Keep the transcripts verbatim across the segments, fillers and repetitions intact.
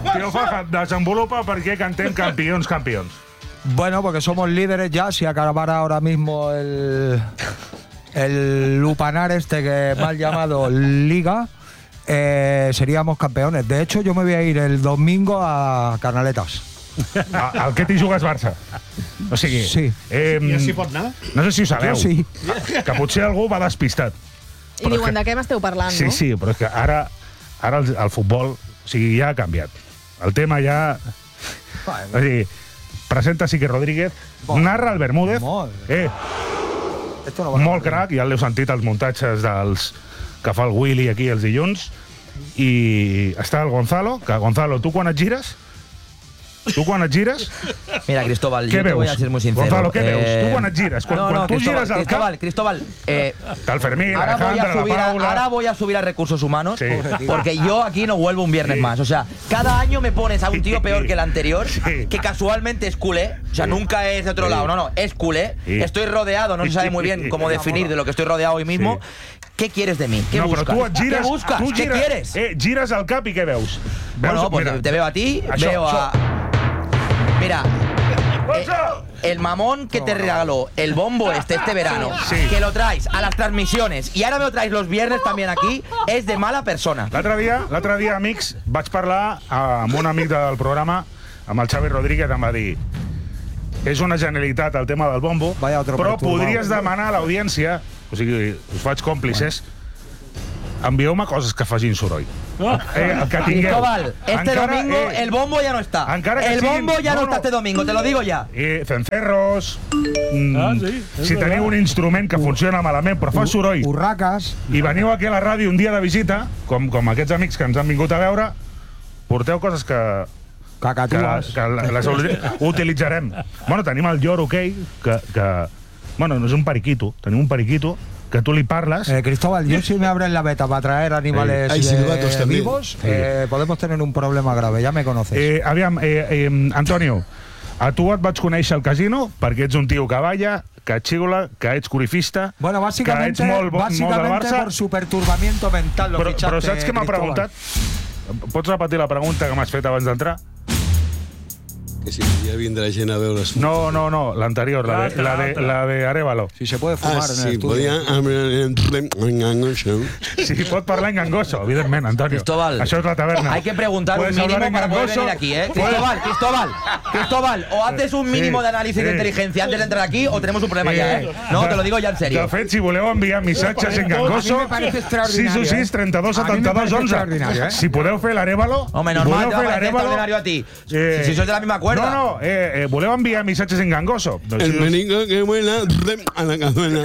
Tío Faja, desenvolupa perquè cantem campions, campions. Bueno, porque somos líderes ya. Si acabara ahora mismo el, el lupanar este que mal llamado Liga, eh, seríamos campeones. De hecho, yo me voy a ir el domingo a Canaletas. Al que t'hi jugues Barça. O sigui... Sí. Eh, I així pot anar? No sé si ho sabeu. Jo sí. Que potser algú va despistat. I diuen, de què m'esteu parlant, Sí, no? sí, però és que ara, ara el, el futbol, o sigui, ja ha canviat. El tema ja... O sigui, presenta Sique Rodríguez, bon. narra el Bermúdez, Molt. eh, Esto no va molt crac, ja l'heu sentit els muntatges dels que fa el Willy aquí els dilluns, i està el Gonzalo, que Gonzalo, tu quan et gires... Tu quan et gires... Mira, Cristóbal, ¿Qué yo te veus? voy a ser muy sincero. Gonzalo, ¿qué eh... veus? Tu quan et gires? Quan, no, quan no, tu Cristóbal, gires al Cristóbal, cap... Cristóbal, eh, Tal Fermín, ahora voy, a Alejandra, subir la a, Paula... ahora voy a subir a Recursos Humanos, Sí. porque yo aquí no vuelvo un viernes Sí. más. O sea, cada año me pones a un tío peor que el anterior, Sí. que casualmente es culé. O sea, Sí. nunca es de otro Sí. lado, no, no, es culé. Sí. Estoy rodeado, no se sabe muy bien cómo definir de lo que estoy rodeado hoy mismo. Sí. ¿Qué quieres de mí? ¿Qué no, buscas? però tu et gires... ¿Qué buscas? Tu ¿Qué gires, quieres? Eh, gires al cap i què veus? Bueno, veus, pues mira, te veo a ti, això, veo això. a... Mira, eh, el mamón que te regaló el bombo este este verano, Sí. que lo traes a las transmisiones y ahora me lo traes los viernes también aquí, es de mala persona. L'altre dia, l'altre dia, amics, vaig parlar amb un amic del programa, amb el Xavi Rodríguez, em va dir és una genialitat el tema del bombo, Vaya otro però perturbado. podries demanar a l'audiència, o sigui, us faig còmplices, envieu-me coses que facin soroll. Eh, el que tingueu. Cristóbal, este Encara, domingo eh, el bombo ya no está. encara que El siguin- bombo ya no, no, está no. este domingo, te lo digo ya. Eh, cencerros... Mm, Ah, sí, és si verdad. teniu un instrument que funciona malament, però fa soroll, Urracas. i veniu aquí a la ràdio un dia de visita, com, com aquests amics que ens han vingut a veure, porteu coses que, que, Cacatuas. que les utilitzarem. Bueno, tenim el lloro, ok, que, que... Bueno, no és un periquito, tenim un periquito que tú le parlas. Eh, Cristóbal, yo si me abren la beta para traer animales Hay silbatos eh, también. vivos, eh, podemos tener un problema grave, ya me conoces. Eh, aviam, eh, eh, Antonio, a tu et vaig conèixer al casino perquè ets un tio que balla, que xiula, que ets corifista, Bueno, básicamente, que ets molt, bo- molt del básicamente Barça. por su perturbamiento mental lo Però, fichaste, però saps què m'ha Cristóbal. preguntat? Pots repetir la pregunta que m'has fet abans d'entrar? Que si ja vindrà gent a veure... No, no, no, l'anterior, la, de, la, de, la de Arévalo. Si se puede fumar Ah, en el sí, estudio. podía... Sí, pot parlar en gangoso, evidentment, Antonio. Cristóbal, Això és la taverna. hay que preguntar un Puedes mínimo hablar en para poder gangoso, venir aquí, ¿eh? puedes- Cristóbal, Cristóbal, Cristóbal, o haces un mínimo Sí, de análisis de sí. inteligencia antes de entrar aquí o tenemos un problema ya, ¿eh? No, te lo digo ya en De serio. fet, si voleu enviar missatges en gangoso, A mi me parece extraordinario, sis u sis, eh? trenta-dos, A mi me setanta-dos, parece onze. extraordinario, eh? Si podeu fer l'Arévalo... Hombre, si normal, podeu te va a fer parecer l'Arévalo, extraordinario a ti. eh, Si sois de la misma cuerda. No, no, eh, eh, voleu enviar missatges en gangoso. Doncs, El si us- meningo que vuela a la cazuela.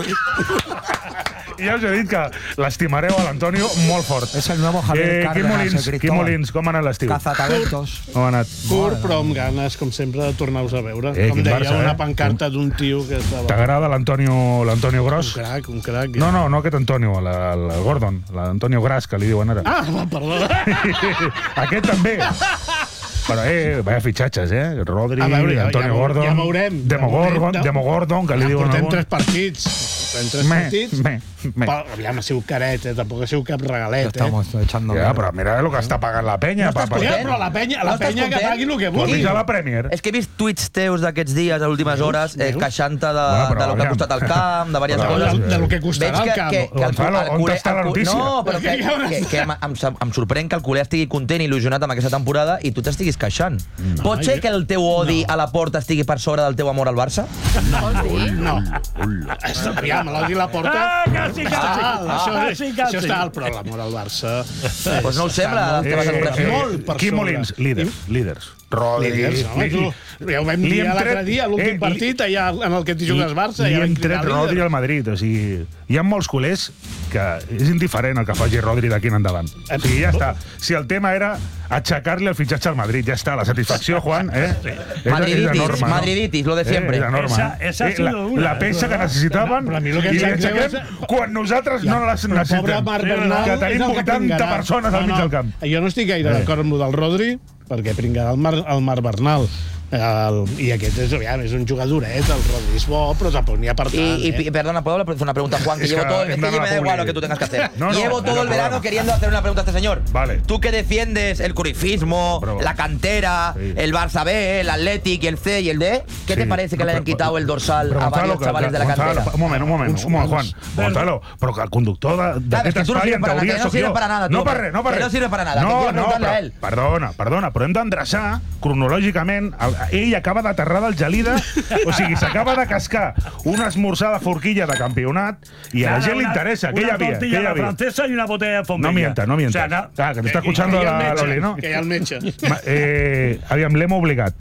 ja us he dit que l'estimareu a l'Antonio molt fort. Es el nuevo Javier Eh, Quim Cárdenas, Molins, el Quim Cristóbal. Molins, com ha anat l'estiu? Cazatalentos. Com ha anat? Curt, però amb ganes, com sempre, de tornar-vos a veure. Eh, com quin deia, Barça, una eh? pancarta d'un tio que estava... T'agrada l'Antonio l'Antonio Un Gros? crac, un crac. No, no, no aquest Antonio, la- el Gordon, l'Antonio Gras, que li diuen ara. Ah, va, perdó. Aquest també. Però, eh, vaya fitxatges, eh? Rodri, A veure, ja- Antonio ja veu- Gordon, ja veurem, ja Demogorgon, veurem, no? Demogordon, que li Ja diuen portem algun. tres partits. Portem tres Me, partits. me, me. Però, aviam, ha sigut caret, eh? Tampoc ha sigut cap regalet, eh? Estamos echando... Ja, però mira el que està pagant la penya. No estàs pa- pa- Ja, però la penya, No la estàs penya que content? pagui el que Tu has vulgui. vist a la Premier? És que he vist tuits teus d'aquests dies, a últimes hores, eh, veus? queixant-te de, Bueno, però de lo que ha aviam. costat el camp, de diverses Però, coses. De, de lo que Veig costarà que, el camp. que, que el, Gonzalo, el on culer... està la el cu- notícia? No, però que, que, que em, em, em sorprèn que el culer estigui content i il·lusionat amb aquesta temporada i tu t'estiguis queixant. Mm. Pot ser jo- que el teu odi a la porta estigui per sobre del teu amor al Barça? Vols dir? No. Aviam, l'odi la porta... Ah, que sí, que sí. Ah, això, Ah, sí, que això sí. està alt, però l'amor al Barça... Pues no ho sembla, les teves Eh, expressions. molt per Quim sobre. Molins, líders, líders. Rodri, Líders, home, tu, ja ho vam li dir hem l'altre tret- dia, l'últim eh, partit, allà en el que t'hi jugues Barça, Li ja vam hem cridar tret líder. Rodri al Madrid, o sigui, hi ha molts culers que és indiferent el que faci Rodri d'aquí en endavant. O sigui, ja està. Si el tema era aixecar-li el fitxatge al Madrid, ja està. La satisfacció, Juan, eh? És, Madriditis, és enorme, no? madriditis, lo de siempre. Eh, és enorme. Esa- esa ha Eh, sido la, una, la peça que necessitaven Però a mi el que i em li sap greu aixequem és- quan nosaltres no les Però pobre necessitem. Marc Bernal Que és tenim el que vuitanta pringarà. persones al No, mig no, del camp. Jo no estic gaire Eh. d'acord amb el del Rodri, perquè pringarà el Marc, el Marc Bernal. El, I aquest és, aviam, és un jugadoret, el Rodri és bo, però tampoc n'hi ha per tant. Y, y, eh? y perdona, ¿puedo hacer una pregunta, Juan? Que Es llevo que todo, es que entrando me a da la igual publi. lo que tú tengas que hacer. No, no, llevo todo no, el no, verano no. queriendo hacer una pregunta a este señor. Vale. Tú que defiendes el curifismo, Pero- la cantera, Sí. el Barça B, el Athletic y el C y el D, ¿qué te Sí. parece que No, le hayan pero- quitado el dorsal Però, a Gonzalo, varios que- chavales que- de la Gonzalo, cantera? Un moment, un moment, un moment, Juan. Gonzalo, però que el conductor de- Claro, d'aquest es que tú no espai, sirves en para nada, teoria, que no sóc sirve jo. para nada, tú, No per res, no per que res. no sirve para nada, que No, quiero no, preguntarle però, a él. perdona, perdona, però hem d'endreçar cronològicament. El- Ell acaba d'aterrar del Gelida, o sigui, s'acaba de cascar una esmorzada forquilla de campionat i a la gent li interessa. Què hi havia? Què tortilla hi a la havia? francesa y una botella de Fombella. No mientas, no mientas. O sea, no- Ah, que te está que- escuchando que- que la, hi ha el metge, Loli, ¿no? Que hi ha el metge. Ma- Eh, aviam, l'hem obligat.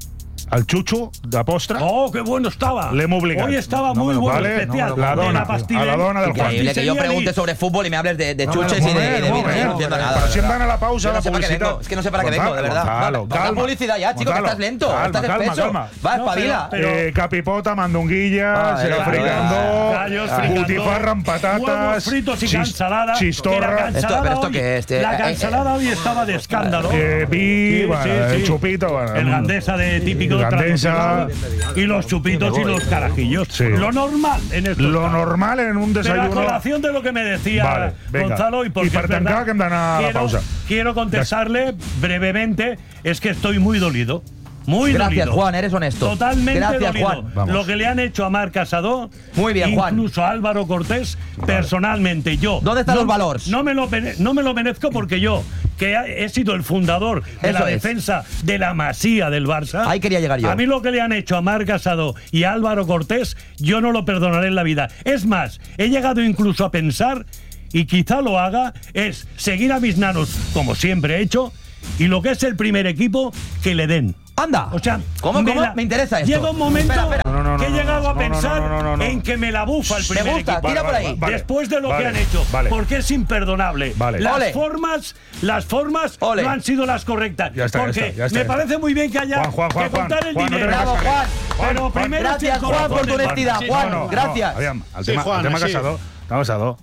El xutxo de postre. Oh, qué bueno estaba. Le hemos obligado. Hoy estaba No muy me lo- bueno, vale, especial. no me lo- la de dona, la pastilla. a la dona del Juan. Increíble que yo Sería pregunte ni- sobre fútbol y me hables de, de No, chuches un y de, y de moment, un vino. moment. No entiendo nada. Però de si hem verdad. d'anar a la pausa, Yo a no la sé para qué publicitat. vengo, es que no sé para qué vengo, de verdad. Gonzalo, Va, calma. Toca publicidad ya, chico, que Gonzalo, estás lento, calma, estás calma, espeso. calma. Va, No, espabila. pero- Eh, capipota, mandonguillas, Vale, eh, vale, fricandó, Gallos ah, fricandó, butifarra amb patates, huevos fritos y chis- cansalada. chistorra, que la Esto- cansalada pero esto hoy- qué es, este- La eh, cansalada eh, hoy estaba de escándalo. eh, vi, Sí, bueno, sí, el sí. chupito, bueno, El gandesa de típico Gandesa. tradicional, y los chupitos y los carajillos. Sí. Lo normal en esto. lo normal en un Pero a desayuno. colación de lo que me decía Vale, venga. Gonzalo, y porque I per es tancar, verdad, que hem d'anar a la quiero- pausa. Quiero contestarle brevemente, es que estoy muy dolido. Muy Gracias, dolido. Juan, eres honesto. Totalmente Gracias, dolido. Juan. Vamos. Lo que le han hecho a Marc Casado, Muy bien, Juan. incluso a Álvaro Cortés, personalmente yo. ¿Dónde están no, los valores? No me lo, mene- no me lo merezco porque yo, que he he sido el fundador de Eso la es. defensa de la Masía del Barça. Ahí quería llegar yo. A mí lo que le han hecho a Marc Casado y a Álvaro Cortés, yo no lo perdonaré en la vida. Es más, he llegado incluso a pensar, y quizá lo haga, es seguir a mis nanos, como siempre he hecho, y lo que es el primer equipo, que le den. Anda. O sea, ¿Cómo, cómo? la- Me interesa esto. Llega un momento Espera, espera. No, no, no, que he no, llegado no, a no, no, pensar no, no, no, no. en que me la bufa el Me primer gusta, equipo. tira por ahí. Vale, Después de lo vale, que han hecho, vale. porque es imperdonable. Vale. Las Ole. formas, las formas Ole. no han sido las correctas. Ya está, ya porque está, ya está, me ya parece está. muy bien que haya Juan, Juan, Juan, que contar Juan, el Juan, no te dinero. Bravo, Juan. Pero Juan, primero Gracias, tienes Juan, por tu corazones. honestidad. Sí, Juan, No, no, gracias. No, aviam, el Sí, tema, Juan, el tema així. Casado, el tema Casado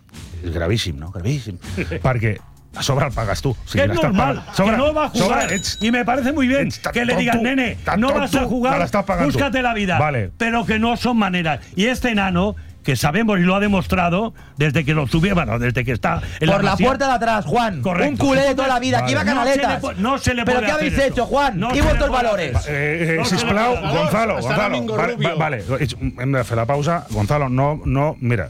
és gravíssim, no? Gravíssim. Perquè a sobre el pagues tu. O sigui, Que es l'estàs normal, pagant. Sobre- que no va a jugar. sobre ets- y me parece muy bien ets tan que le digan, tonto, nene, tan no tonto vas a que jugar, l'estàs pagant tu. búscate la vida. Vale. Pero que no son maneras. Y este enano, que sabemos y lo ha demostrado desde que lo subió, bueno, desde que está en Por la Masía, puerta de atrás, Juan. Correcto. Un culé de toda la vida. Aquí Vale. va No se le Canaletas. po- no se le ¿Pero puede qué hacer habéis esto. hecho, Juan? No ¿Y se le vuestros puede valores? hacer. Eh, eh, No se sisplau, le puede- Gonzalo, Està Gonzalo, Domingo vale, Rubio. va- vale, ets- hem de fer la pausa. Gonzalo, no, no, mira,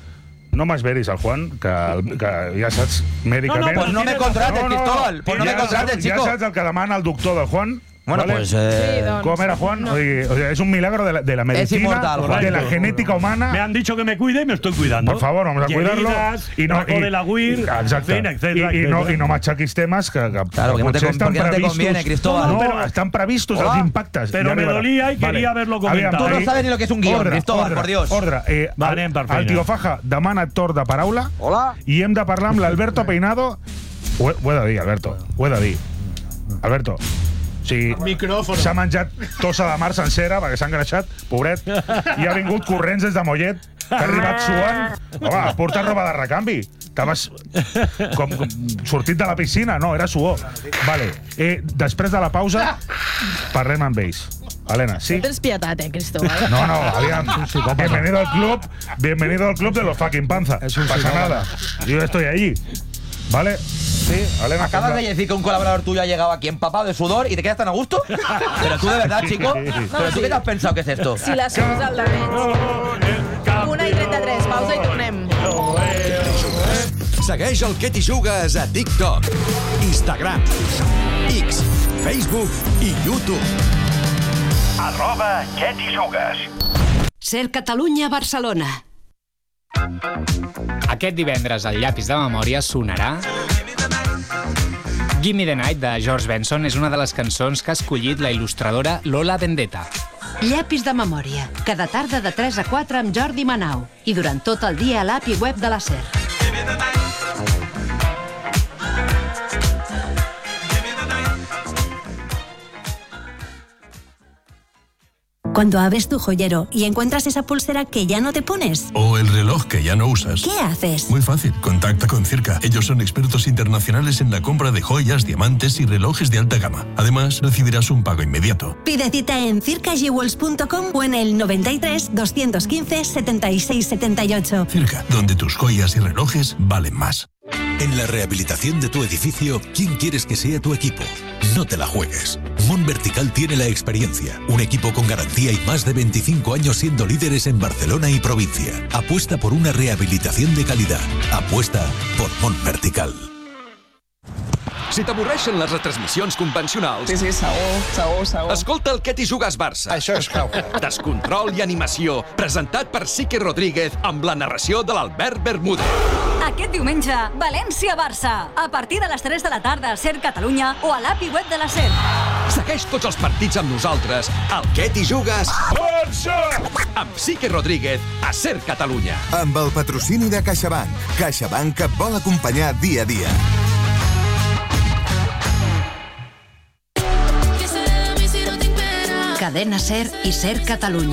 no m'esveris al Juan, que, que ja saps mèdicament... No, no, Pues no me contrates, Cristóbal. Pues no me ja contrates, saps, chico. Ja saps el que demana el doctor del Juan. Bueno, ¿vale? pues, eh, Sí, doncs, Com era Juan? no. O sigui, o sigui, és un milagro de la, de la medicina, inmortal, Juan. de la Correcto. genética humana. Me han dicho que me cuide y me estoy cuidando. Por favor, vamos a cuidarlo. Heridas, Y no, Paco de la Guir, exacte. en fin, etcétera, I, i, no, etcétera. I no m'aixequis temes que, que, Claro, que porque no te potser con- estan porque no te previstos. conviene, Cristóbal. No, Pero- estan previstos Hola. els impactes. Pero Ja me arribarà. dolía y quería haberlo comentado. Tú no ahí- sabes ni lo que es un guión, ordre, Cristóbal, ordre, por Dios. Ordre. Eh, Va, el, anem per el feina. tio Faja demana torn de paraula. Hola. I hem de parlar amb l'Alberto Peinado. Ho, he- ho he de dir, Alberto. Ho he de dir. Alberto. O sigui, Micròfon. s'ha menjat tossa de mar sencera perquè s'ha engreixat, pobret, i ha vingut corrents des de Mollet, que ha arribat suant. Home, porta roba de recanvi. Estaves com, com sortit de la piscina. No, era suor. Vale. Eh, després de la pausa, parlem amb ells. Helena, sí? No tens pietat, eh, Cristóbal? No, no, aviam. Bienvenido al club. Bienvenido al club de los fucking panza. Es un Pasa psicópata. nada. Yo estoy allí. ¿Vale? Sí, Helena. Acabas ponga- de decir que un colaborador tuyo ha llegado aquí empapado de sudor y te quedas tan a gusto. Pero tú de verdad, chico. Pero tú qué te has pensado que es esto. Si la sums al de menys. Una i trenta-tres, pausa i tornem. Segueix el Què t'hi jugues a TikTok, Instagram, X, Facebook i YouTube. Arroba Què t'hi jugues. Ser Catalunya Barcelona. Aquest divendres al Llapis de Memòria sonarà... Gimme the Night de George Benson és una de les cançons que ha escollit la il·lustradora Lola Vendetta. Llapis de Memòria. Cada tarda de tres a quatre amb Jordi Manau. I durant tot el dia a l'app i web de la SER. Cuando abres tu joyero y encuentras esa pulsera que ya no te pones. O el reloj que ya no usas. ¿Qué haces? Muy fácil, contacta con Circa. Ellos son expertos internacionales en la compra de joyas, diamantes y relojes de alta gama. Además, recibirás un pago inmediato. Pide cita en circa jewels punto com o en el noventa y tres, doscientos quince, setenta y seis setenta y ocho. Circa, donde tus joyas y relojes valen más. En la rehabilitación de tu edificio, ¿quién quieres que sea tu equipo? No te la juegues. Mon Vertical tiene la experiencia, un equipo con garantía y más de veinticinco años siendo líderes en Barcelona y provincia. Apuesta por una rehabilitación de calidad. Apuesta por Mon Vertical. Si t'avorreixen les retransmissions convencionals... Sí, sí, segur, segur, segur. Escolta el Que t'hi jugues Barça. Això és clau. Descontrol i animació, presentat per Sique Rodríguez amb la narració de l'Albert Bermúdez. Aquest diumenge, València-Barça. A partir de les tres de la tarda a Ser Catalunya o a l'A P I web de la Ser. Segueix tots els partits amb nosaltres al Que t'hi jugues Barça! Amb Sique Rodríguez a Ser Catalunya. Amb el patrocini de CaixaBank. CaixaBank et vol acompanyar dia a dia. Cadena Ser y Ser Catalunya.